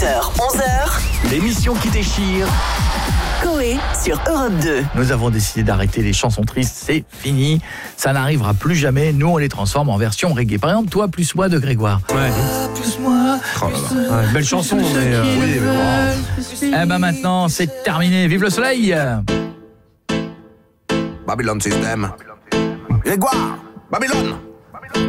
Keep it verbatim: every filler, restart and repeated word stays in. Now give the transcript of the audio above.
heures, onze heures. L'émission qui déchire. Coé sur Europe deux. Nous avons décidé d'arrêter les chansons tristes, c'est fini. Ça n'arrivera plus jamais. Nous, on les transforme en version reggae. Par exemple, toi, plus moi de Grégoire. Ouais. Ah, plus moi. Oh là là. Ouais, belle chanson, mais euh, oui, mais bon. Eh ben maintenant, c'est terminé. Vive le soleil. Babylon System. Grégoire, Babylone.